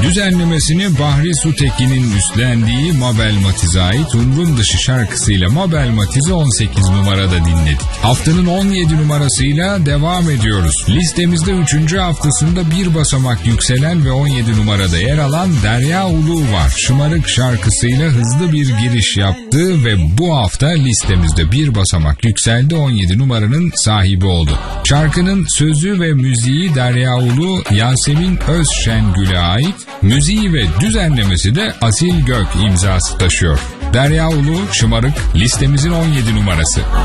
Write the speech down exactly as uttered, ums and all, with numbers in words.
Düzenlemesini Bahri Sutekin'in üstlendiği Mabel Matiz'e ait Umrun Dışı şarkısıyla Mabel Matiz'i on sekiz numarada dinledik. Haftanın on yedi numarasıyla devam ediyoruz. Listemizde üçüncü haftasında bir basamak yükselen ve on yedi numarada yer alan Derya Ulu var. Şımarık şarkısıyla hızlı bir giriş yaptı ve bu hafta listemizde bir basamak yükseldi, on yedi numaranın sahibi oldu. Şarkının sözü ve müziği Derya Ulu, Yasemin Özşengül'e ait, müziği ve düzenlemesi de Asil Gök imzası taşıyor. Derya Ulu, Şımarık listemizin on yedi numarası.